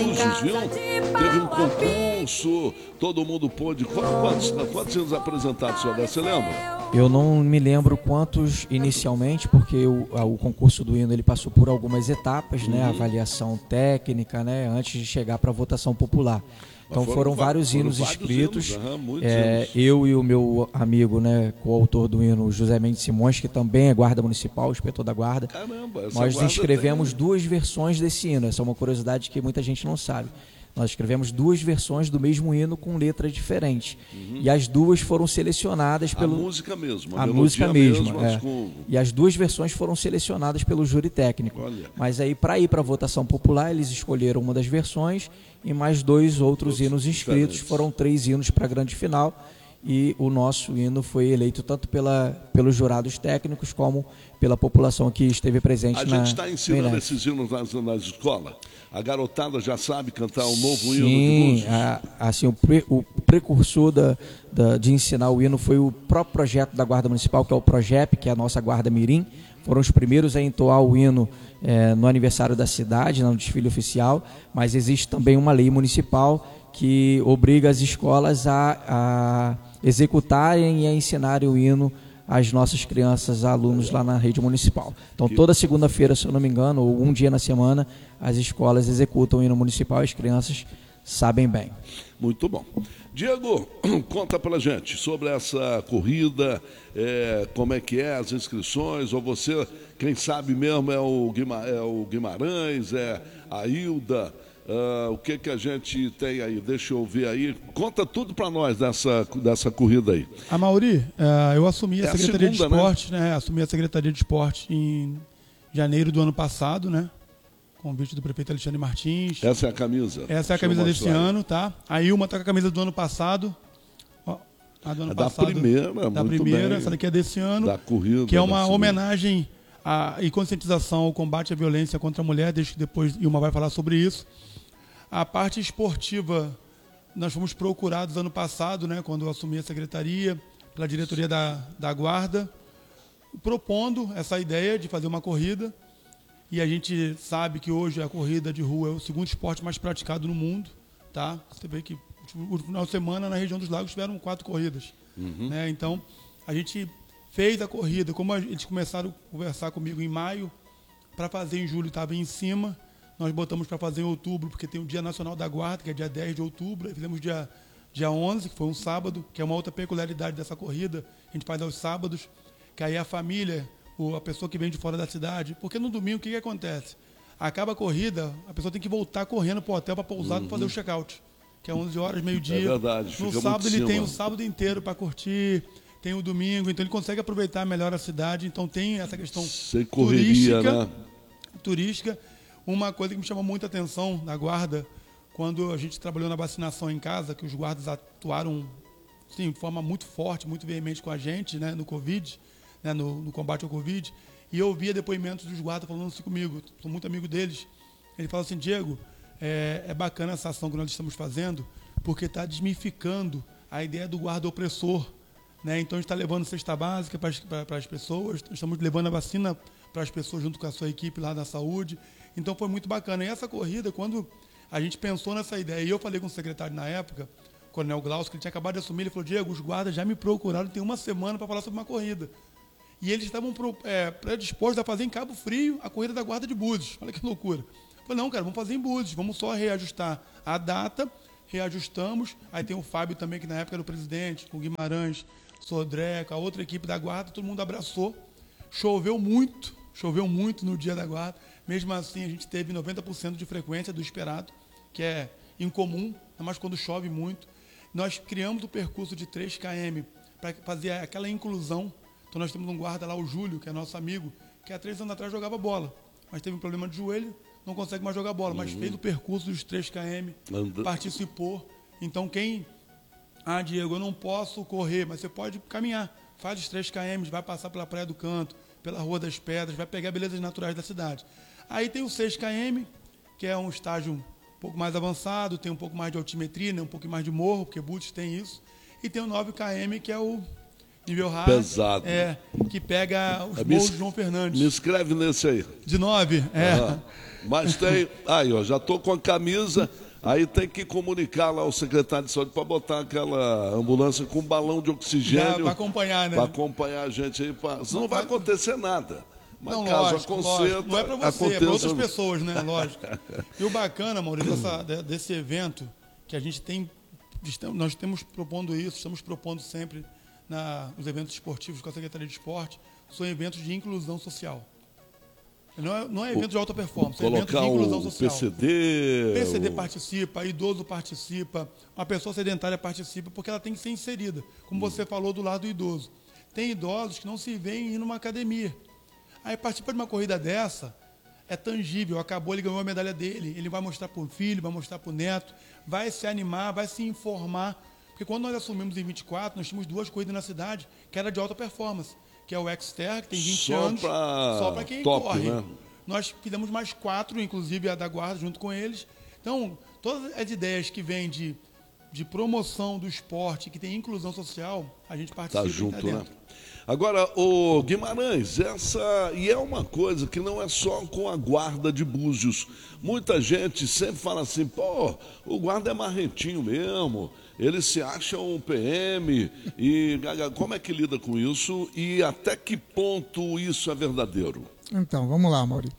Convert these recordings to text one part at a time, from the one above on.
Luzes, viu? Teve um concurso, todo mundo pôde. Quantos anos apresentados, senhor? Você lembra? Eu não me lembro quantos inicialmente, porque o concurso do hino ele passou por algumas etapas, né? Avaliação técnica, né? Antes de chegar para a votação popular. Então foram vários hinos inscritos. Eu e o meu amigo, né, coautor do hino, José Mendes Simões, que também é guarda municipal, inspetor da guarda. Caramba, nós inscrevemos duas versões desse hino. Essa é uma curiosidade que muita gente não sabe. Nós escrevemos duas versões do mesmo hino com letras diferentes. E as duas foram selecionadas pelo... A música mesmo. A música mesmo, com... E as duas versões foram selecionadas pelo júri técnico. Olha. Mas aí, para ir para a votação popular, eles escolheram uma das versões e mais dois outros hinos inscritos. Foram 3 hinos para a grande final. E o nosso hino foi eleito tanto pelos jurados técnicos como pela população que esteve presente A na... gente está ensinando esses hinos nas escolas. A garotada já sabe cantar um novo hino de Sim, Búzios? assim, o precursor de ensinar o hino foi o próprio projeto da Guarda Municipal, que é o PROGEP, que é a nossa Guarda Mirim. Foram os primeiros a entoar o hino no aniversário da cidade, no desfile oficial, mas existe também uma lei municipal que obriga as escolas a executarem e a ensinarem o hino às nossas crianças, alunos lá na rede municipal. Então, toda segunda-feira, se eu não me engano, ou um dia na semana, as escolas executam o hino municipal e as crianças sabem bem. Muito bom. Diego, conta pra gente sobre essa corrida, como é que é as inscrições, ou você, quem sabe mesmo é o Guimarães, é a Hilda, o que a gente tem aí? Deixa eu ver aí. Conta tudo para nós dessa corrida aí. A Mauri, eu assumi a Secretaria de Esporte, né? Assumi a Secretaria de Esporte em janeiro do ano passado, né? Convite do prefeito Alexandre Martins. Essa é a camisa? Essa é a camisa desse ano, tá? A Ilma tá com a camisa do ano passado. Ó, a do ano passado. Da primeira, essa daqui é desse ano. Da corrida. Que é uma homenagem e conscientização ao combate à violência contra a mulher, desde que depois Ilma vai falar sobre isso. A parte esportiva, nós fomos procurados ano passado, né, quando eu assumi a secretaria, pela diretoria da Guarda, propondo essa ideia de fazer uma corrida. E a gente sabe que hoje a corrida de rua é o segundo esporte mais praticado no mundo. Tá? Você vê que no final de semana, na região dos lagos, tiveram 4 corridas. Né? Então, a gente fez a corrida. Como eles começaram a conversar comigo em maio, para fazer em julho estava em cima. Nós botamos para fazer em outubro, porque tem o Dia Nacional da Guarda, que é dia 10 de outubro. Aí fizemos dia 11, que foi um sábado, que é uma outra peculiaridade dessa corrida. A gente faz aos sábados, que aí a família, a pessoa que vem de fora da cidade. Porque no domingo, o que acontece? Acaba a corrida, a pessoa tem que voltar correndo para o hotel para pousar para fazer o check-out, que é 11 horas, meio-dia. É verdade. No sábado ele tem o sábado inteiro para curtir, tem o domingo, então ele consegue aproveitar melhor a cidade. Então tem essa questão sem correria, turística. Uma coisa que me chamou muita atenção na Guarda, quando a gente trabalhou na vacinação em casa, que os guardas atuaram sim, de forma muito forte, muito veemente com a gente, né, no Covid, né, no combate ao Covid, e eu ouvia depoimentos dos guardas falando assim comigo, sou muito amigo deles. Ele fala assim: Diego, é bacana essa ação que nós estamos fazendo, porque está desmificando a ideia do guarda opressor. Né? Então a gente está levando cesta básica para as pessoas, estamos levando a vacina para as pessoas junto com a sua equipe lá da saúde. Então foi muito bacana. E essa corrida, quando a gente pensou nessa ideia, e eu falei com o secretário na época, o Coronel Glaucio, que ele tinha acabado de assumir, ele falou: Diego, os guardas já me procuraram, tem uma semana para falar sobre uma corrida. E eles estavam predispostos a fazer em Cabo Frio a corrida da Guarda de Búzios. Olha que loucura. Eu falei: não, cara, vamos fazer em Búzios, vamos só reajustar a data, reajustamos. Aí tem o Fábio também, que na época era o presidente, com o Guimarães, Sodré, com a outra equipe da Guarda, todo mundo abraçou. Choveu muito no dia da Guarda. Mesmo assim, a gente teve 90% de frequência do esperado, que é incomum, ainda mais quando chove muito. Nós criamos o percurso de 3 km para fazer aquela inclusão. Então, nós temos um guarda lá, o Júlio, que é nosso amigo, que há 3 anos atrás jogava bola, mas teve um problema de joelho, não consegue mais jogar bola, mas fez o percurso dos 3 km, participou. Então, Diego, eu não posso correr, mas você pode caminhar. Faz os 3 km, vai passar pela Praia do Canto, pela Rua das Pedras, vai pegar belezas naturais da cidade. Aí tem o 6 km, que é um estágio um pouco mais avançado, tem um pouco mais de altimetria, né, um pouco mais de morro, porque Búzios tem isso. E tem o 9 km, nível hard. Pesado. Que pega os morros de João Fernandes. Me inscreve nesse aí. De 9? Mas tem... Aí, ó, já tô com a camisa... Aí tem que comunicar lá ao secretário de saúde para botar aquela ambulância com balão de oxigênio. Para acompanhar, né? Para acompanhar a gente aí. Senão não vai acontecer nada. Mas não, caso lógico. Não é para você, é para outras pessoas, né? Lógico. E o bacana, Maurício, desse evento, que a gente tem... Nós estamos propondo isso, estamos propondo sempre nos eventos esportivos com a Secretaria de Esporte, são eventos de inclusão social. Não é evento de alta performance, é evento de inclusão social. PCD participa, idoso participa, uma pessoa sedentária participa, porque ela tem que ser inserida, como você falou do lado do idoso. Tem idosos que não se veem ir numa academia. Aí participa de uma corrida dessa, é tangível, acabou, ele ganhou a medalha dele, ele vai mostrar para o filho, vai mostrar para o neto, vai se animar, vai se informar. Porque quando nós assumimos em 24, nós tínhamos 2 corridas na cidade, que era de alta performance, que é o Xterra, que tem 20 anos, só para quem corre. Né? Nós fizemos mais 4, inclusive a da Guarda, junto com eles. Então, todas as ideias que vêm de promoção do esporte, que tem inclusão social, a gente participa. Tá junto, né? Agora, o Guimarães, e é uma coisa que não é só com a Guarda de Búzios. Muita gente sempre fala assim, pô, o guarda é marrentinho mesmo, eles se acham um PM, e como é que lida com isso e até que ponto isso é verdadeiro? Então, vamos lá, Mauri.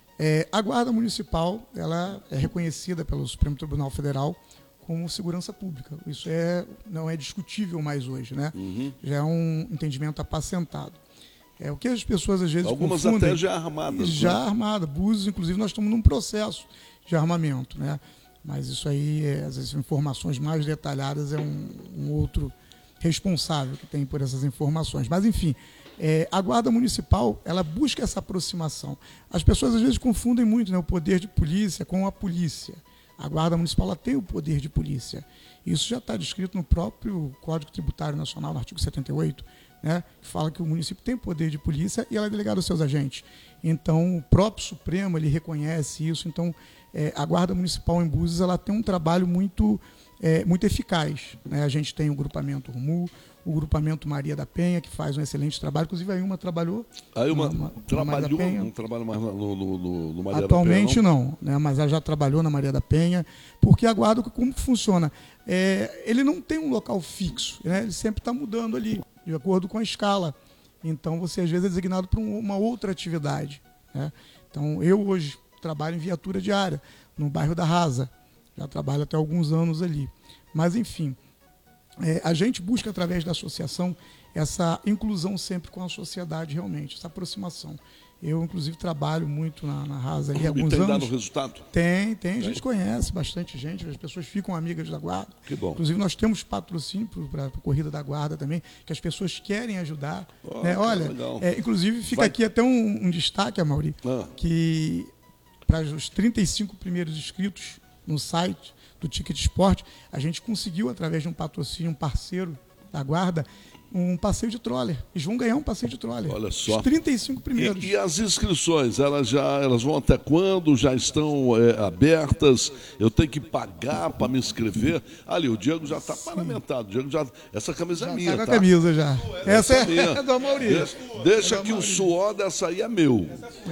A Guarda Municipal, ela é reconhecida pelo Supremo Tribunal Federal como segurança pública. Isso não é discutível mais hoje, né? Já é um entendimento apacentado. O que as pessoas às vezes algumas confundem... até já armadas. Já né? armadas. Búzios, inclusive, nós estamos num processo de armamento, né? Mas isso aí, as informações mais detalhadas é um outro responsável que tem por essas informações. Mas, enfim, a Guarda Municipal, ela busca essa aproximação. As pessoas às vezes confundem muito, né, o poder de polícia com a polícia. A Guarda Municipal ela tem o poder de polícia. Isso já está descrito no próprio Código Tributário Nacional, no artigo 78, né, que fala que o município tem poder de polícia e ela é delegada aos seus agentes. Então, o próprio Supremo ele reconhece isso. Então, a Guarda Municipal em Búzios ela tem um trabalho muito eficaz. Né? A gente tem o grupamento RUMU, o grupamento Maria da Penha, que faz um excelente trabalho. Inclusive, a Ilma trabalhou. A Ilma trabalhou, não trabalha mais no Maria Atualmente da Penha, não, né? Mas ela já trabalhou na Maria da Penha, porque a Guarda, como funciona? Ele não tem um local fixo, né? Ele sempre está mudando ali, de acordo com a escala. Então, você às vezes é designado para uma outra atividade. Né? Então, eu hoje trabalho em viatura diária, no bairro da Rasa. Já trabalho até alguns anos ali. Mas, enfim, a gente busca, através da associação, essa inclusão sempre com a sociedade, realmente, essa aproximação. Eu, inclusive, trabalho muito na Rasa ali há alguns anos. E tem dado resultado? Tem. A gente conhece bastante gente, as pessoas ficam amigas da Guarda. Que bom. Inclusive, nós temos patrocínio para a Corrida da Guarda também, que as pessoas querem ajudar. Olha, inclusive, fica aqui até um destaque, Amaury, que para os 35 primeiros inscritos no site do Ticket Sport, a gente conseguiu, através de um patrocínio, um parceiro da Guarda, um passeio de troller. Eles vão ganhar um passeio de troller. Olha só. Os 35 primeiros. E as inscrições, elas vão até quando? Já estão abertas? Eu tenho que pagar para me inscrever? Ali, o Diego já está paramentado. Essa camisa é minha, tá? Tá com a camisa já. Essa é minha. do Maurício. Deixa que o suor dessa aí é meu.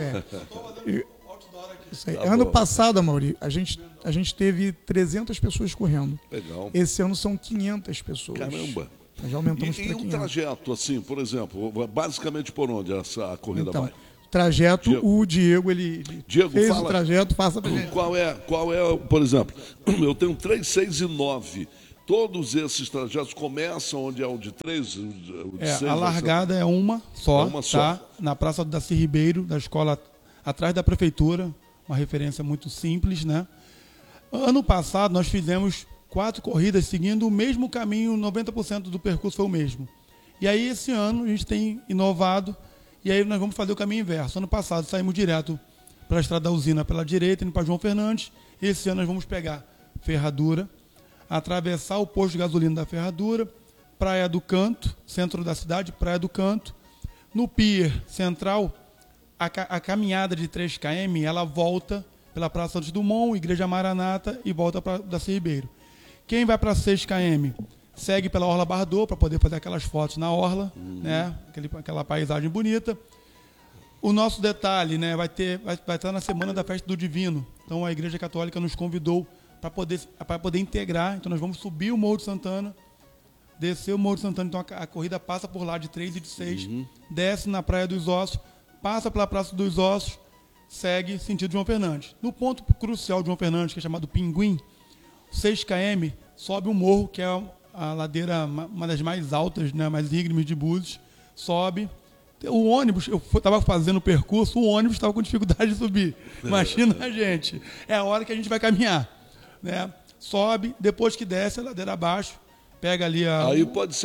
Isso aí. Ano passado, Amaury, a gente teve 300 pessoas correndo. Legal. Esse ano são 500 pessoas. Caramba. Nós já aumentamos para 500. E um trajeto, assim, por exemplo, basicamente por onde essa corrida vai? O trajeto, o Diego, ele fez o trajeto, passa pra gente. Qual é, por exemplo, eu tenho 3, 6 e 9. Todos esses trajetos começam onde é o de 3, o de 6? A largada é uma só, tá? Na Praça do Daci Ribeiro, da escola atrás da prefeitura, uma referência muito simples, né? Ano passado nós fizemos 4 corridas seguindo o mesmo caminho, 90% do percurso foi o mesmo. E aí esse ano a gente tem inovado e aí nós vamos fazer o caminho inverso. Ano passado saímos direto para a Estrada da Usina pela direita, indo para João Fernandes. Esse ano nós vamos pegar Ferradura, atravessar o posto de gasolina da Ferradura, Praia do Canto, centro da cidade, Praia do Canto. No Pier Central, a caminhada de 3 km, ela volta pela Praça Santos Dumont, Igreja Maranata e volta para Daci Ribeiro. Quem vai para 6 km? segue pela Orla Bardot para poder fazer aquelas fotos na orla, né? Aquela paisagem bonita. O nosso detalhe, né, vai estar na semana da Festa do Divino. Então a Igreja Católica nos convidou para poder integrar. Então nós vamos subir o Morro de Santana, descer o Morro de Santana. Então a corrida passa por lá de 3 e de 6, desce na Praia dos Ossos, passa pela Praça dos Ossos, segue sentido João Fernandes. No ponto crucial de João Fernandes, que é chamado Pinguim, 6 km, sobe um morro, que é a ladeira, uma das mais altas, né, mais íngremes de Búzios, sobe. O ônibus, eu estava fazendo o percurso, o ônibus estava com dificuldade de subir. Imagina a gente. É a hora que a gente vai caminhar, né? Sobe, depois que desce, a ladeira abaixo, pega ali a... Aí pode ser